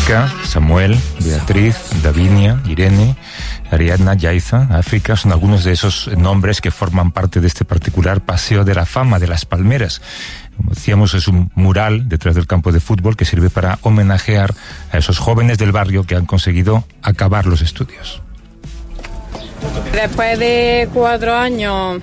Jessica, Samuel, Beatriz, Davinia, Irene, Ariadna, Yaiza, África, son algunos de esos nombres que forman parte de este particular Paseo de la Fama de las Palmeras. Como decíamos, es un mural detrás del campo de fútbol que sirve para homenajear a esos jóvenes del barrio que han conseguido acabar los estudios. Después de 4 años,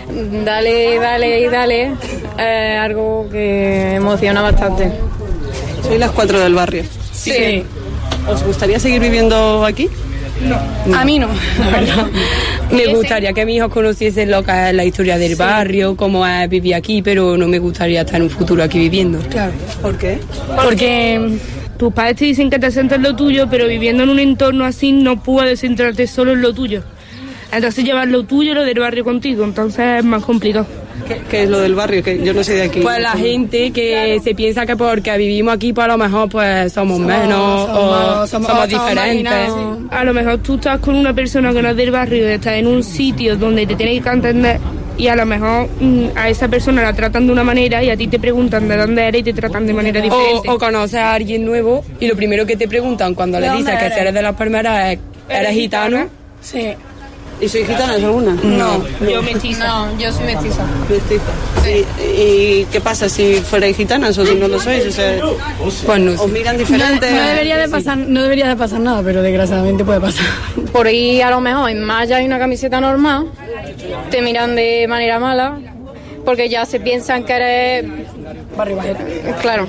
dale, algo que emociona bastante. ¿Sois las 4 del barrio? Sí. ¿Os gustaría seguir viviendo aquí? No. A mí no, la verdad. Me gustaría que mis hijos conociesen lo que es la historia del barrio, cómo es vivir aquí, pero no me gustaría estar en un futuro aquí viviendo. Claro. ¿Por qué? Porque tus padres te dicen que te centres en lo tuyo, pero viviendo en un entorno así no puedes centrarte solo en lo tuyo. Entonces llevar lo tuyo y lo del barrio contigo, entonces es más complicado. ¿Qué es lo del barrio? Que yo no sé de aquí. Pues la gente que se piensa que porque vivimos aquí, pues a lo mejor pues somos menos o somos diferentes. A lo mejor tú estás con una persona que no es del barrio y estás en un sitio donde te tienes que entender y a lo mejor a esa persona la tratan de una manera y a ti te preguntan de dónde eres y te tratan de manera diferente. O conoces a alguien nuevo y lo primero que te preguntan cuando le dices que eres de las Palmeras es ¿eres gitano? Sí. ¿Y sois gitanas alguna? No, yo mestiza. No, yo soy mestiza. Mestiza. Sí. ¿Y qué pasa si fuerais gitanas o si no lo sois? O sea, Pues no sé. ¿os miran diferente? No debería de pasar nada, pero desgraciadamente puede pasar. Por ahí a lo mejor en Maya hay una camiseta normal, te miran de manera mala, porque ya se piensan que eres barrio bajeta. Claro.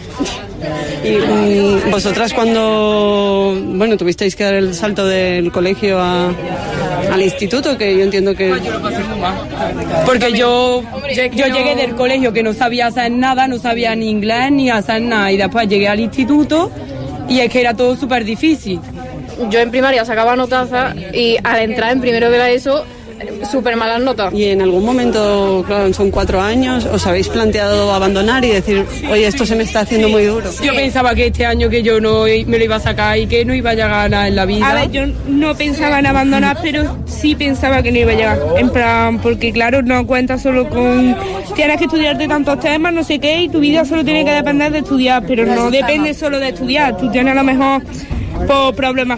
Y vosotras cuando, tuvisteis que dar el salto del colegio al instituto, que yo entiendo que... Porque yo llegué del colegio que no sabía hacer nada, no sabía ni inglés ni hacer nada, y después llegué al instituto y es que era todo súper difícil. Yo en primaria sacaba notazas y al entrar en primero de la ESO, súper malas notas. Y en algún momento, claro, son 4 años, ¿os habéis planteado abandonar y decir, oye, esto se me está haciendo muy duro? Yo pensaba que este año que yo no me lo iba a sacar y que no iba a llegar a nada en la vida. A ver, yo no pensaba en abandonar, pero sí pensaba que no iba a llegar. En plan, porque claro, no cuentas solo con... Tienes que estudiarte tantos temas, no sé qué, y tu vida solo tiene que depender de estudiar, pero no depende solo de estudiar. Tú tienes a lo mejor por problemas